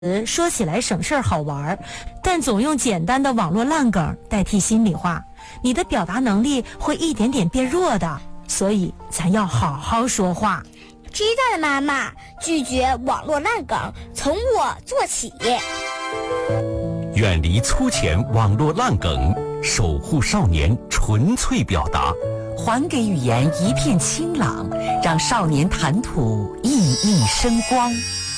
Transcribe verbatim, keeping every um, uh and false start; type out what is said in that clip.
说起来省事儿好玩，但总用简单的网络烂梗代替心里话，你的表达能力会一点点变弱的。所以咱要好好说话。 知道了，妈妈，拒绝网络烂梗，从我做起。 远离粗浅网络烂梗，守护少年纯粹表达， 还给语言一片清朗，让少年谈吐熠熠生光。